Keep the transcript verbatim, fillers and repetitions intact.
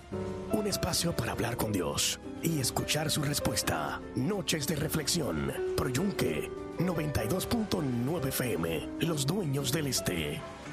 Un espacio para hablar con Dios y escuchar su respuesta. Noches de reflexión por Yunque noventa y dos punto nueve F M. Los dueños del este.